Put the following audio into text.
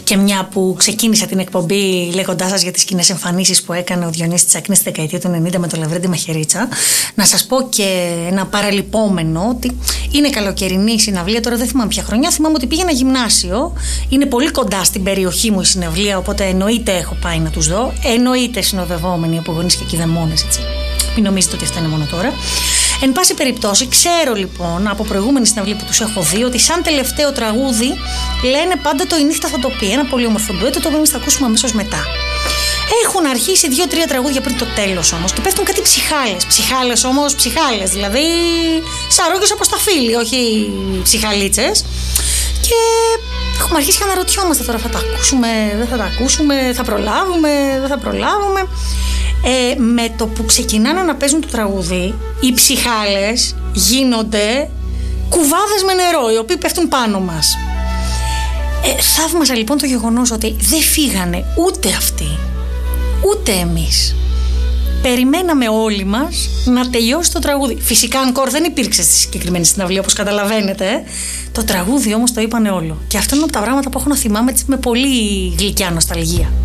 Και μια που ξεκίνησα την εκπομπή λέγοντάς σας για τις κοινές εμφανίσεις που έκανε ο Διονύσης Τσακνής στη δεκαετία του 90 με το Λαβρέντι Μαχαιρίτσα, να σας πω και ένα παραλυπόμενο ότι είναι καλοκαιρινή συναυλία. Τώρα δεν θυμάμαι ποια χρονιά. Θυμάμαι ότι πήγαινα γυμνάσιο. Είναι πολύ κοντά στην περιοχή μου η συναυλία, οπότε εννοείται έχω πάει να τους δω. Εννοείται συνοδευόμενοι από γονείς και κηδεμόνες, έτσι. Μην νομίζετε ότι αυτά είναι μόνο τώρα. Εν πάση περιπτώσει, ξέρω λοιπόν από προηγούμενη συναυλία που τους έχω δει ότι σαν τελευταίο τραγούδι λένε πάντα το «Η νύχτα θα το πει». Ένα πολύ όμορφο ντουέτο, το οποίο εμείς θα ακούσουμε αμέσως μετά. Έχουν αρχίσει 2-3 τραγούδια πριν το τέλος όμως και πέφτουν κάτι ψυχάλες. Ψυχάλες όμως, ψυχάλες. Δηλαδή σαρόγγες από σταφύλι, όχι ψυχαλίτσες. Και έχουμε αρχίσει και αναρωτιόμαστε τώρα, θα τα ακούσουμε, δεν θα τα ακούσουμε, θα προλάβουμε, δεν θα προλάβουμε. Με το που ξεκινάνε να παίζουν το τραγούδι, οι ψυχάλες γίνονται κουβάδες με νερό, οι οποίοι πέφτουν πάνω μας. Θαύμασα λοιπόν το γεγονός ότι δεν φύγανε ούτε αυτοί, ούτε εμείς. Περιμέναμε όλοι μας να τελειώσει το τραγούδι. Φυσικά ανκόρ δεν υπήρξε στη συγκεκριμένη συναυλία, όπως καταλαβαίνετε. Το τραγούδι όμως το είπανε όλο. Και αυτό είναι από τα πράγματα που έχω να θυμάμαι με πολύ γλυκιά νοσταλγία.